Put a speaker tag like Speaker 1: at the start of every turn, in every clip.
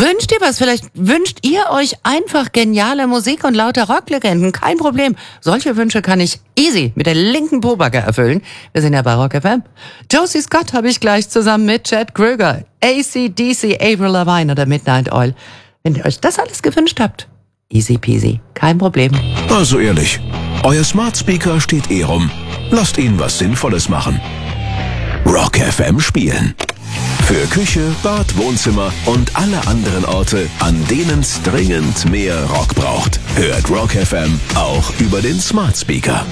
Speaker 1: Wünscht ihr was? Vielleicht wünscht ihr euch einfach geniale Musik und lauter Rocklegenden. Kein Problem. Solche Wünsche kann ich easy mit der linken Pobacke erfüllen. Wir sind ja bei Rock FM. Josie Scott habe ich gleich zusammen mit Chad Kroeger, AC/DC, Avril Lavigne oder Midnight Oil. Wenn ihr euch das alles gewünscht habt, easy peasy. Kein Problem.
Speaker 2: Also ehrlich, euer Smart Speaker steht rum. Lasst ihn was Sinnvolles machen. Rock FM spielen. Für Küche, Bad, Wohnzimmer und alle anderen Orte, an denen's dringend mehr Rock braucht. Hört Rock FM auch über den Smart Speaker.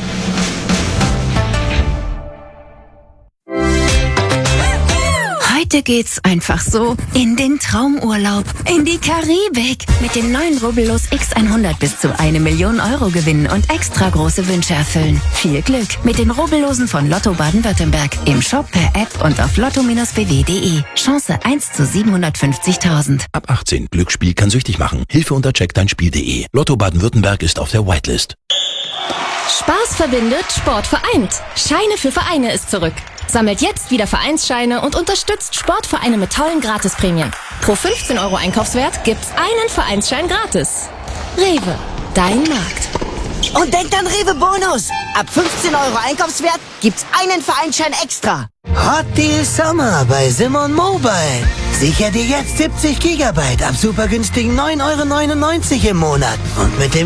Speaker 3: Heute geht's einfach so in den Traumurlaub, in die Karibik. Mit den neuen Rubbellos X100 bis zu 1 Million Euro gewinnen und extra große Wünsche erfüllen. Viel Glück mit den Rubbellosen von Lotto Baden-Württemberg. Im Shop, per App und auf lotto-bw.de. Chance 1 zu 750.000.
Speaker 4: Ab 18. Glücksspiel kann süchtig machen. Hilfe unter checkdeinspiel.de. Lotto Baden-Württemberg ist auf der Whitelist.
Speaker 5: Spaß verbindet, Sport vereint. Scheine für Vereine ist zurück. Sammelt jetzt wieder Vereinsscheine und unterstützt Sportvereine mit tollen Gratisprämien. Pro 15 Euro Einkaufswert gibt's einen Vereinsschein gratis. Rewe, dein Markt.
Speaker 6: Und denkt an Rewe Bonus. Ab 15 Euro Einkaufswert gibt's einen Vereinsschein extra.
Speaker 7: Hot Deal Summer bei Simon Mobile. Sicher dir jetzt 70 GB ab super günstigen 9,99 € im Monat. Und mit dem